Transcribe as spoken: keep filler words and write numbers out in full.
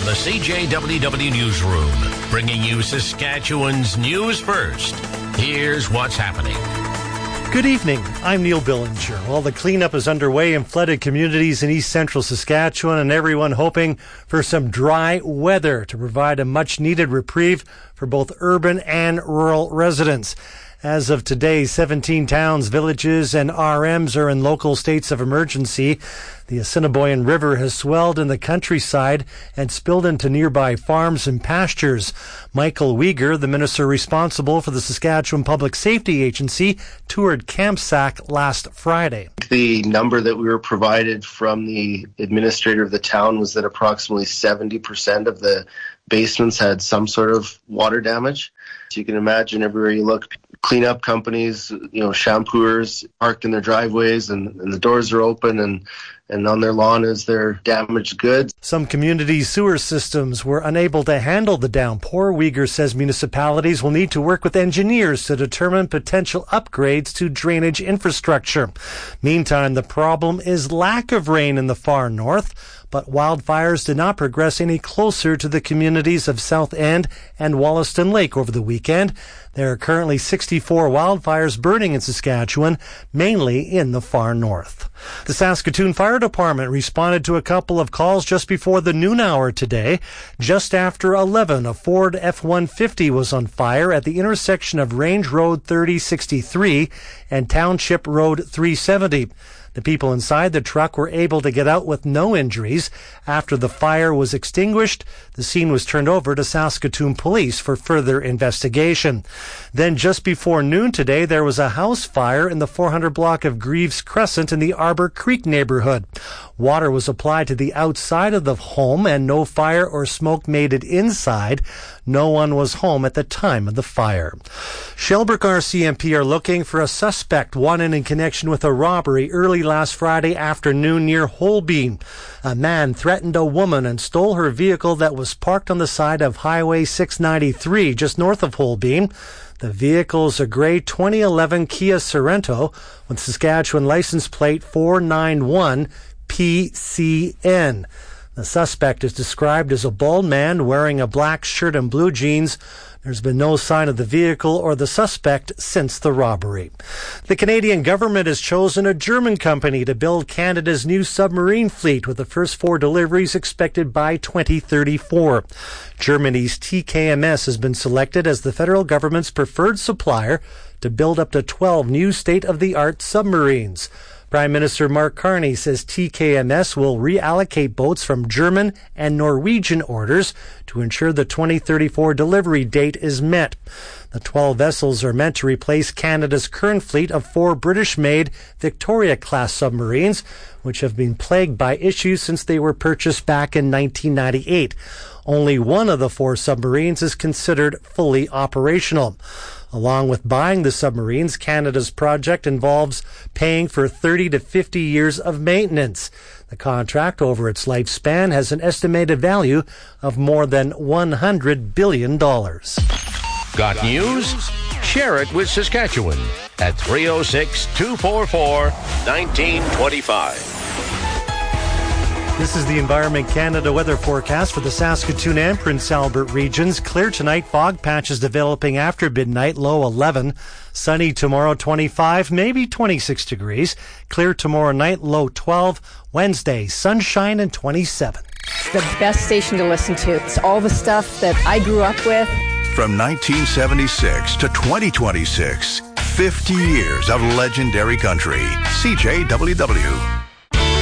the C J W W Newsroom, bringing you Saskatchewan's news first. Here's what's happening. Good evening. I'm Neil Billinger. Well, the cleanup is underway in flooded communities in east central Saskatchewan, and everyone hoping for some dry weather to provide a much-needed reprieve for both urban and rural residents. As of today, seventeen towns, villages, and R Ms are in local states of emergency. The Assiniboine River has swelled in the countryside and spilled into nearby farms and pastures. Michael Uyghur, the minister responsible for the Saskatchewan Public Safety Agency, toured Camp Sack last Friday. The number that we were provided from the administrator of the town was that approximately seventy percent of the basements had some sort of water damage. So you can imagine everywhere you look, cleanup companies, you know, shampooers parked in their driveways, and, and the doors are open, and, and on their lawn is their damaged goods. Some community sewer systems were unable to handle the downpour. Uyghur says municipalities will need to work with engineers to determine potential upgrades to drainage infrastructure. Meantime, the problem is lack of rain in the far north, but wildfires did not progress any closer to the communities of South End and Wollaston Lake over the weekend. There are currently sixty-four wildfires burning in Saskatchewan, mainly in the far north. The Saskatoon Fire Department responded to a couple of calls just before the noon hour today. Just after eleven, a Ford F one fifty was on fire at the intersection of Range Road thirty sixty-three and Township Road three seventy. The people inside the truck were able to get out with no injuries. After the fire was extinguished, the scene was turned over to Saskatoon Police for further investigation. Then just before noon today, there was a house fire in the four hundred block of Greaves Crescent in the Arbor Creek neighborhood. Water was applied to the outside of the home, and no fire or smoke made it inside. No one was home at the time of the fire. Shelburne R C M P are looking for a suspect wanted in connection with a robbery early last Friday afternoon near Holbein. A man threatened a woman and stole her vehicle that was parked on the side of Highway six ninety-three, just north of Holbein. The vehicle is a gray twenty eleven Kia Sorento with Saskatchewan license plate four nine one P C N. The suspect is described as a bald man wearing a black shirt and blue jeans. There's been no sign of the vehicle or the suspect since the robbery. The Canadian government has chosen a German company to build Canada's new submarine fleet, with the first four deliveries expected by twenty thirty-four. Germany's T K M S has been selected as the federal government's preferred supplier to build up to twelve new state-of-the-art submarines. Prime Minister Mark Carney says T K M S will reallocate boats from German and Norwegian orders to ensure the twenty thirty-four delivery date is met. The twelve vessels are meant to replace Canada's current fleet of four British-made Victoria-class submarines, which have been plagued by issues since they were purchased back in nineteen ninety-eight. Only one of the four submarines is considered fully operational. Along with buying the submarines, Canada's project involves paying for thirty to fifty years of maintenance. The contract over its lifespan has an estimated value of more than one hundred billion dollars. Got news? Share it with Saskatchewan at three oh six, two four four, one nine two five. This is the Environment Canada weather forecast for the Saskatoon and Prince Albert regions. Clear tonight, fog patches developing after midnight, low eleven. Sunny tomorrow, twenty-five, maybe twenty-six degrees. Clear tomorrow night, low twelve. Wednesday, sunshine and twenty-seven. The best station to listen to. It's all the stuff that I grew up with. From nineteen seventy-six to twenty twenty-six, fifty years of legendary country. C J W W.